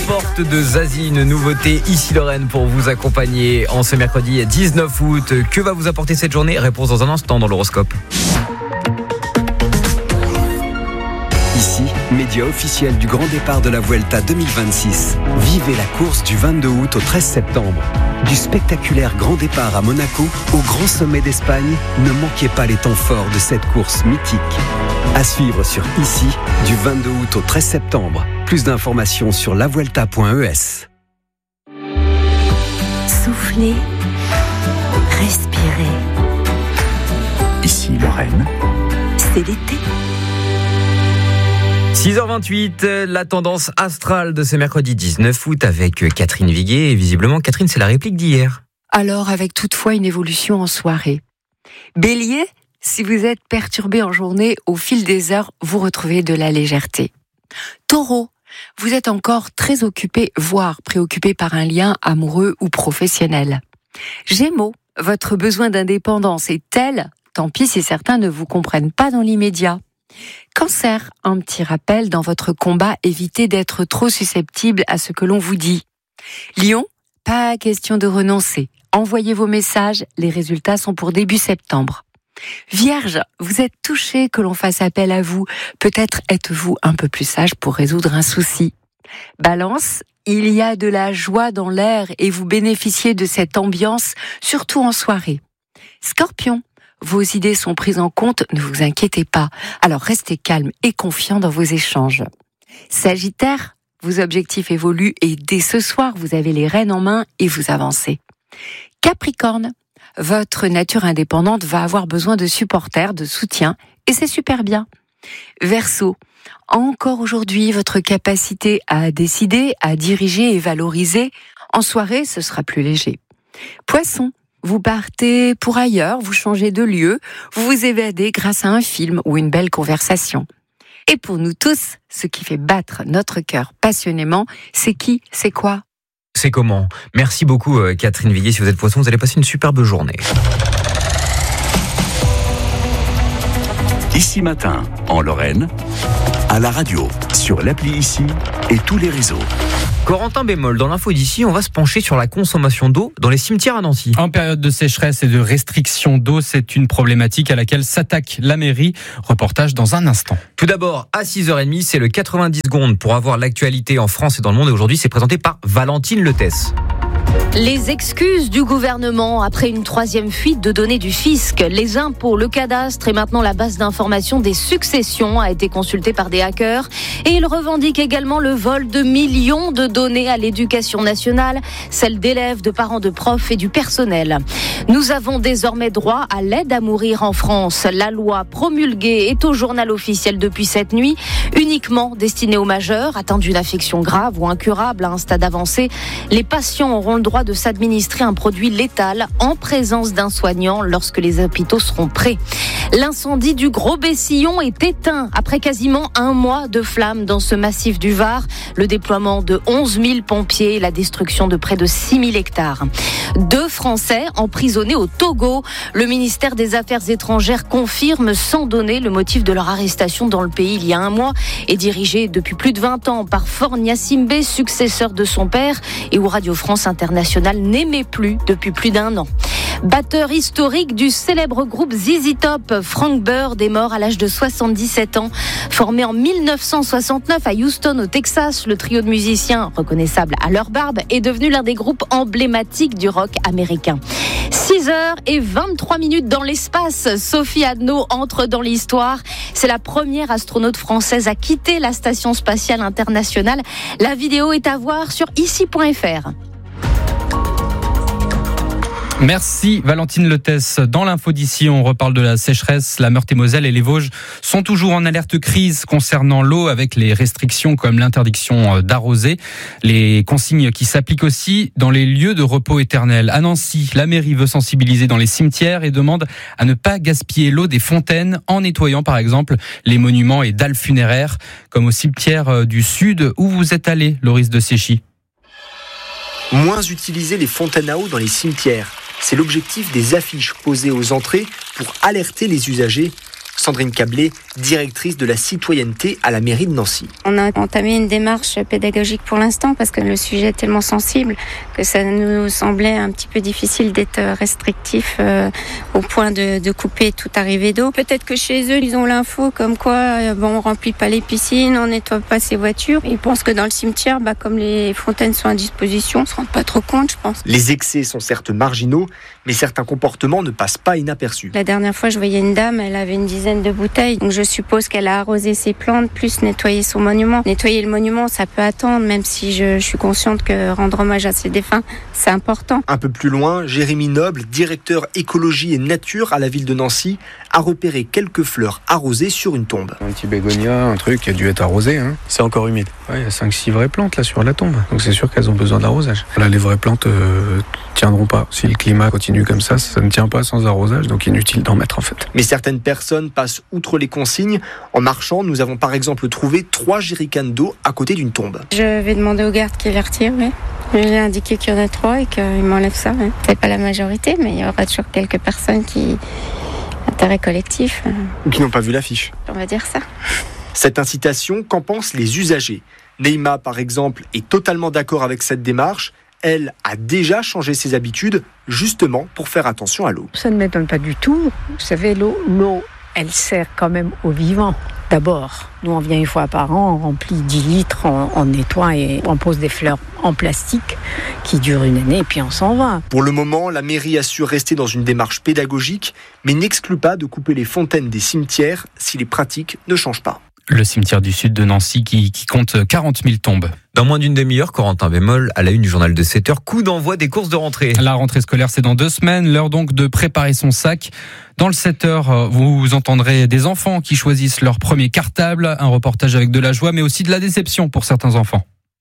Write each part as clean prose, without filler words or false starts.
porte de Zazie, une nouveauté ici Lorraine pour vous accompagner en ce mercredi 19 août. Que va vous apporter cette journée? Réponse dans un instant dans l'horoscope. Ici, média officiel du grand départ de la Vuelta 2026. Vivez la course du 22 août au 13 septembre. Du spectaculaire grand départ à Monaco au grand sommet d'Espagne, ne manquez pas les temps forts de cette course mythique. À suivre sur Ici, du 22 août au 13 septembre. Plus d'informations sur lavuelta.es. Soufflez, respirez. Ici, Lorraine. C'est l'été. 6h28, la tendance astrale de ce mercredi 19 août avec Catherine Viguet. Et visiblement, Catherine, c'est la réplique d'hier. Alors, avec toutefois une évolution en soirée. Bélier, si vous êtes perturbé en journée, au fil des heures, vous retrouvez de la légèreté. Taureau, vous êtes encore très occupé, voire préoccupé par un lien amoureux ou professionnel. Gémeaux, votre besoin d'indépendance est tel, tant pis si certains ne vous comprennent pas dans l'immédiat. Cancer, un petit rappel dans votre combat, évitez d'être trop susceptible à ce que l'on vous dit. Lion, pas question de renoncer. Envoyez vos messages, les résultats sont pour début septembre. Vierge, vous êtes touché que l'on fasse appel à vous. Peut-être êtes-vous un peu plus sage pour résoudre un souci. Balance, il y a de la joie dans l'air et vous bénéficiez de cette ambiance, surtout en soirée. Scorpion, vos idées sont prises en compte, ne vous inquiétez pas. Alors restez calme et confiant dans vos échanges. Sagittaire, vos objectifs évoluent et dès ce soir, vous avez les rênes en main et vous avancez. Capricorne, votre nature indépendante va avoir besoin de supporters, de soutien et c'est super bien. Verseau, encore aujourd'hui, votre capacité à décider, à diriger et valoriser, en soirée, ce sera plus léger. Poisson, vous partez pour ailleurs, vous changez de lieu, vous vous évadez grâce à un film ou une belle conversation. Et pour nous tous, ce qui fait battre notre cœur passionnément, c'est qui, c'est quoi? C'est comment? Merci beaucoup Catherine Viguet. Si vous êtes poisson, vous allez passer une superbe journée. Ici matin, en Lorraine, à la radio, sur l'appli Ici et tous les réseaux. Corentin Bémol, dans l'info d'ici, on va se pencher sur la consommation d'eau dans les cimetières à Nancy. En période de sécheresse et de restriction d'eau, c'est une problématique à laquelle s'attaque la mairie. Reportage dans un instant. Tout d'abord, à 6h30, c'est le 90 secondes pour avoir l'actualité en France et dans le monde. Et aujourd'hui, c'est présenté par Valentine Letès. Les excuses du gouvernement après une troisième fuite de données du fisc. Les impôts, le cadastre et maintenant la base d'information des successions a été consultée par des hackers. Et ils revendiquent également le vol de millions de données à l'éducation nationale, celles d'élèves, de parents, de profs et du personnel. Nous avons désormais droit à l'aide à mourir en France. La loi promulguée est au journal officiel depuis cette nuit, uniquement destinée aux majeurs atteints d'une affection grave ou incurable à un stade avancé. Les patients auront le droit de s'administrer un produit létal en présence d'un soignant lorsque les hôpitaux seront prêts. L'incendie du Gros Bessillon est éteint après quasiment un mois de flammes dans ce massif du Var. Le déploiement de 11 000 pompiers et la destruction de près de 6 000 hectares. 2 Français emprisonnés au Togo. Le ministère des Affaires étrangères confirme sans donner le motif de leur arrestation dans le pays il y a un mois et dirigé depuis plus de 20 ans par Faure Gnassingbé, successeur de son père et où Radio France Internationale n'aimait plus depuis plus d'1 an. Batteur historique du célèbre groupe ZZ Top, Frank Bird est mort à l'âge de 77 ans. Formé en 1969 à Houston, au Texas, le trio de musiciens, reconnaissable à leur barbe, est devenu l'un des groupes emblématiques du rock américain. 6h23 dans l'espace. Sophie Adno entre dans l'histoire. C'est la première astronaute française à quitter la Station Spatiale Internationale. La vidéo est à voir sur ici.fr. Merci Valentine Letès. Dans l'info d'ici, on reparle de la sécheresse. La Meurthe-et-Moselle et les Vosges sont toujours en alerte crise concernant l'eau avec les restrictions comme l'interdiction d'arroser. Les consignes qui s'appliquent aussi dans les lieux de repos éternel. À Nancy, la mairie veut sensibiliser dans les cimetières et demande à ne pas gaspiller l'eau des fontaines en nettoyant par exemple les monuments et dalles funéraires comme au cimetière du Sud où vous êtes allé, Loris de Séchy. Moins utiliser les fontaines à eau dans les cimetières. C'est l'objectif des affiches posées aux entrées pour alerter les usagers. Sandrine Cablé, directrice de la citoyenneté à la mairie de Nancy. On a entamé une démarche pédagogique pour l'instant parce que le sujet est tellement sensible que ça nous semblait un petit peu difficile d'être restrictif au point de couper toute arrivée d'eau. Peut-être que chez eux, ils ont l'info comme quoi on remplit pas les piscines, on nettoie pas ses voitures. Ils pensent que dans le cimetière, comme les fontaines sont à disposition, on se rend pas trop compte, je pense. Les excès sont certes marginaux, mais certains comportements ne passent pas inaperçus. La dernière fois, je voyais une dame, elle avait une dizaine de bouteilles. Donc je suppose qu'elle a arrosé ses plantes, plus nettoyé son monument. Nettoyer le monument, ça peut attendre, même si je suis consciente que rendre hommage à ses défunts, c'est important. Un peu plus loin, Jérémy Noble, directeur écologie et nature à la ville de Nancy, a repéré quelques fleurs arrosées sur une tombe. Un petit bégonia, un truc qui a dû être arrosé. C'est encore humide. Il y a 5-6 vraies plantes là sur la tombe. Donc c'est sûr qu'elles ont besoin d'arrosage. Là, les vraies plantes tiendront pas. Si le climat continue comme ça ne tient pas sans arrosage, donc inutile d'en mettre en fait. Mais certaines personnes passent outre les consignes. En marchant, nous avons par exemple trouvé 3 jerrycans d'eau à côté d'une tombe. Je vais demander aux gardes qu'ils les retirent, oui. Je vais indiquer qu'il y en a 3 et qu'ils m'enlèvent ça. Oui. C'est pas la majorité, mais il y aura toujours quelques personnes qui... Intérêt collectif. Ou qui n'ont pas vu l'affiche. On va dire ça. Cette incitation, qu'en pensent les usagers ? Neima, par exemple, est totalement d'accord avec cette démarche. Elle a déjà changé ses habitudes, justement pour faire attention à l'eau. Ça ne m'étonne pas du tout. Vous savez, l'eau, elle sert quand même aux vivants. D'abord, nous on vient une fois par an, on remplit 10 litres, on nettoie et on pose des fleurs en plastique qui durent une année et puis on s'en va. Pour le moment, la mairie assure rester dans une démarche pédagogique, mais n'exclut pas de couper les fontaines des cimetières si les pratiques ne changent pas. Le cimetière du sud de Nancy qui compte 40 000 tombes. Dans moins d'une demi-heure, Corentin Bémol à la une du journal de 7h, coup d'envoi des courses de rentrée. La rentrée scolaire, c'est dans 2 semaines. L'heure donc de préparer son sac. Dans le 7h, vous entendrez des enfants qui choisissent leur premier cartable. Un reportage avec de la joie, mais aussi de la déception pour certains enfants.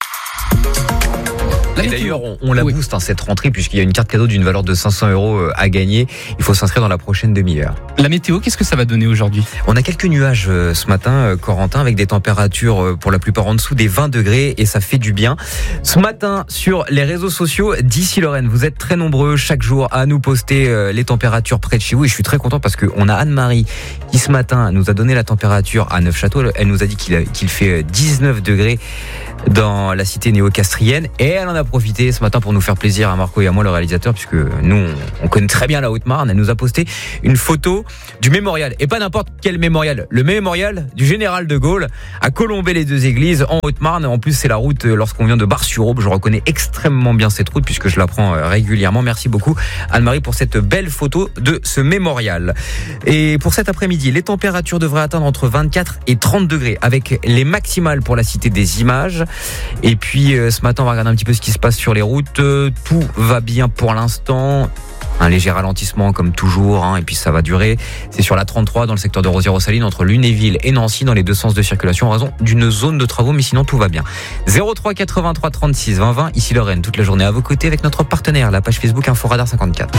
Et d'ailleurs, on la booste cette rentrée puisqu'il y a une carte cadeau d'une valeur de 500 € à gagner. Il faut s'inscrire dans la prochaine demi-heure. La météo, qu'est-ce que ça va donner aujourd'hui ? On a quelques nuages ce matin, Corentin, avec des températures pour la plupart en dessous des 20 degrés et ça fait du bien. Ce matin, sur les réseaux sociaux d'Ici Lorraine, vous êtes très nombreux chaque jour à nous poster les températures près de chez vous et je suis très content parce qu'on a Anne-Marie qui ce matin nous a donné la température à Neufchâteau. Elle nous a dit qu'il fait 19 degrés dans la cité néo-castrienne et elle en a profité ce matin pour nous faire plaisir à Marco et à moi, le réalisateur, puisque nous on connaît très bien la Haute-Marne. Elle nous a posté une photo du mémorial et pas n'importe quel mémorial, le mémorial du général de Gaulle à Colombey-les-Deux-Églises en Haute-Marne. En plus c'est la route lorsqu'on vient de Bar-sur-Aube. Je reconnais extrêmement bien cette route puisque je la prends régulièrement. Merci beaucoup Anne-Marie pour cette belle photo de ce mémorial. Et pour cet après-midi, les températures devraient atteindre entre 24 et 30 degrés avec les maximales pour la cité des Images. Et puis ce matin on va regarder un petit peu ce qui se passe sur les routes. Tout va bien pour l'instant. Un léger ralentissement comme toujours, et puis ça va durer. C'est sur la 33 dans le secteur de Rosières-aux-Salines entre Lunéville et Nancy dans les 2 sens de circulation en raison d'une zone de travaux, mais sinon tout va bien. 03 83 36 20 20, Ici Lorraine, toute la journée à vos côtés avec notre partenaire, la page Facebook Inforadar 54.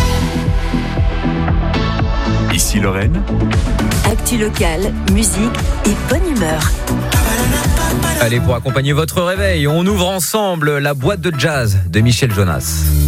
Ici Lorraine. Actu locale, musique et bonne humeur. Allez, pour accompagner votre réveil, on ouvre ensemble la boîte de jazz de Michel Jonas.